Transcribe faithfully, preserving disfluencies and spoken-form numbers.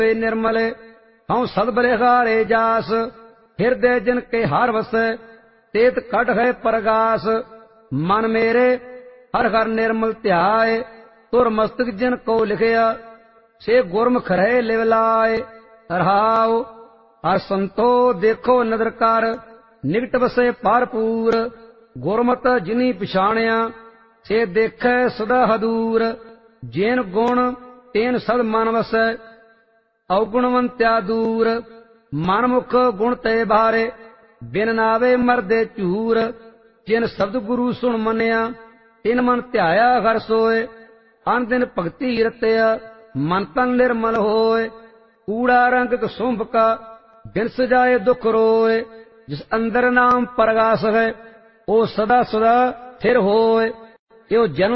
निर्मल हूँ सदबरे हारे जास हृदय जिन के हार वसै तेत कट है परगास मन मेरे हर हर निर्मल ध्याय तुर मस्तक जिन को लिखया से गुरमुख रहे लिवलाए रहाओ हर संतो देखो नदर कर निकट वसे भरपूर गुरमत जिनी पछाणिया से देखे सदा हदूर जिन गुण तेन सद मन वसै अवगुणवंत्या दूर मनमुख गुण ते बारे बिन नावे मरदे झूर जिन शब्द गुरु सुन मनिया तिन मन ध्याया हर सोए अन दिन भगति रतया मन तन निर्मल होए कूड़ा रंग कसुंभ का बिन सजाए दुख रोए जिस अंदर नाम परगास है ओ सदा सदा स्थिर होए यो जन्म